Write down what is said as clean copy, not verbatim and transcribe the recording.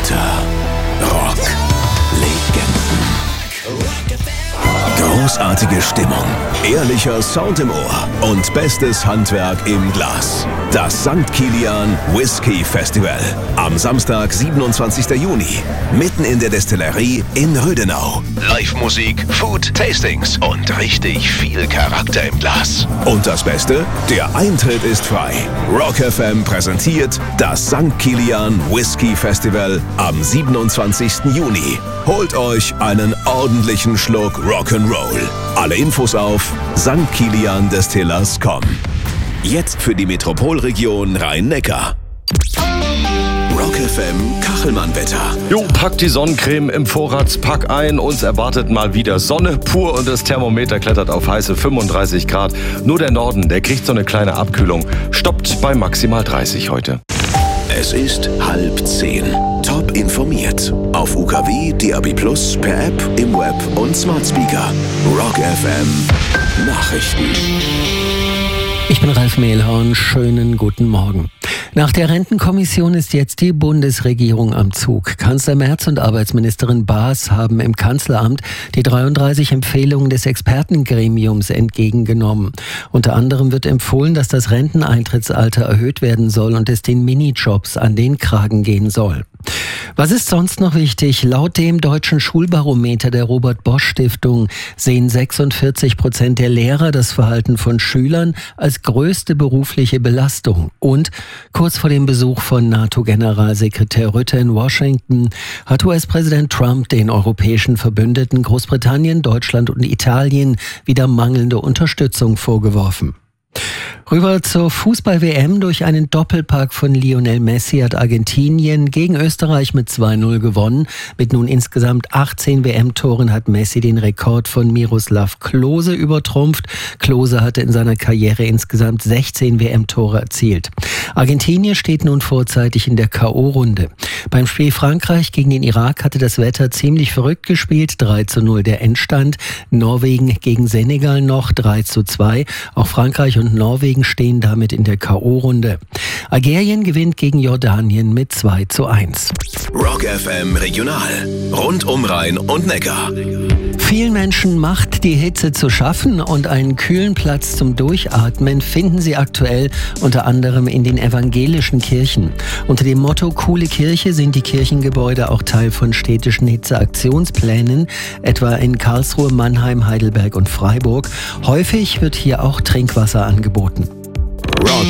Wetter. Rock. Legenden. Großartige Stimmung, ehrlicher Sound im Ohr und bestes Handwerk im Glas. Das St. Kilian Whisky Festival. Am Samstag, 27. Juni. Mitten in der Destillerie in Rödenau. Live-Musik, Food, Tastings und richtig viel Charakter im Glas. Und das Beste? Der Eintritt ist frei. Rock FM präsentiert das St. Kilian Whisky Festival am 27. Juni. Holt euch einen ordentlichen Schluck Rock'n'Roll. Alle Infos auf stkiliandestillers.com. Jetzt für die Metropolregion Rhein-Neckar. Rock FM Kachelmann-Wetter. Pack die Sonnencreme im Vorratspack ein. Uns erwartet mal wieder Sonne pur und das Thermometer klettert auf heiße 35 Grad. Nur der Norden, der kriegt so eine kleine Abkühlung. Stoppt bei maximal 30 heute. Es ist 9:30. Top informiert. Auf UKW, DAB+, per App, im Web und Smart Speaker. Rock FM Nachrichten. Ich bin Ralf Mehlhorn. Schönen guten Morgen. Nach der Rentenkommission ist jetzt die Bundesregierung am Zug. Kanzler Merz und Arbeitsministerin Baas haben im Kanzleramt die 33 Empfehlungen des Expertengremiums entgegengenommen. Unter anderem wird empfohlen, dass das Renteneintrittsalter erhöht werden soll und es den Minijobs an den Kragen gehen soll. Was ist sonst noch wichtig? Laut dem Deutschen Schulbarometer der Robert-Bosch-Stiftung sehen 46% der Lehrer das Verhalten von Schülern als größte berufliche Belastung. Und kurz vor dem Besuch von NATO-Generalsekretär Rutte in Washington hat US-Präsident Trump den europäischen Verbündeten Großbritannien, Deutschland und Italien wieder mangelnde Unterstützung vorgeworfen. Rüber zur Fußball-WM. Durch einen Doppelpack von Lionel Messi hat Argentinien gegen Österreich mit 2-0 gewonnen. Mit nun insgesamt 18 WM-Toren hat Messi den Rekord von Miroslav Klose übertrumpft. Klose hatte in seiner Karriere insgesamt 16 WM-Tore erzielt. Argentinien steht nun vorzeitig in der K.O.-Runde. Beim Spiel Frankreich gegen den Irak hatte das Wetter ziemlich verrückt gespielt. 3-0 der Endstand. Norwegen gegen Senegal noch 3-2. Auch Frankreich und Norwegen stehen damit in der K.O.-Runde. Algerien gewinnt gegen Jordanien mit 2-1. Rock FM Regional. Rund um Rhein und Neckar. Vielen Menschen macht die Hitze zu schaffen und einen kühlen Platz zum Durchatmen finden sie aktuell unter anderem in den evangelischen Kirchen. Unter dem Motto Coole Kirche sind die Kirchengebäude auch Teil von städtischen Hitzeaktionsplänen, etwa in Karlsruhe, Mannheim, Heidelberg und Freiburg. Häufig wird hier auch Trinkwasser angeboten. Rock